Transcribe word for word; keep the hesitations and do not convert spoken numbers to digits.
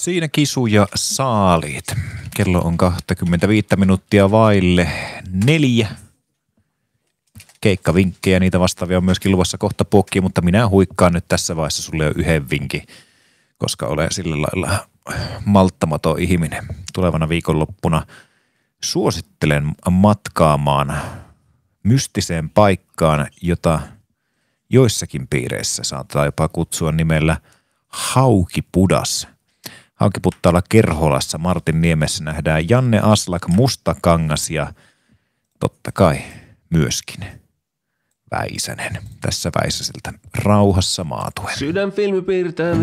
Siinä Kisu ja Saalit. Kello on kaksikymmentäviisi minuuttia vaille neljä. Keikkavinkkejä, niitä vastaavia on myöskin luvassa kohta puokkia, mutta minä huikkaan nyt tässä vaiheessa sulle jo yhden vinkin, koska olen sillä lailla malttamaton ihminen. Tulevana viikonloppuna suosittelen matkaamaan mystiseen paikkaan, jota joissakin piireissä saattaa jopa kutsua nimellä Haukipudas. Haukiputtaalla Kerholassa Martin Niemessä nähdään Janne Aslak, Mustakangas ja totta kai myöskin Väisänen. Tässä Väisäseltä Rauhassa maatuen. Sydänfilmi piirtää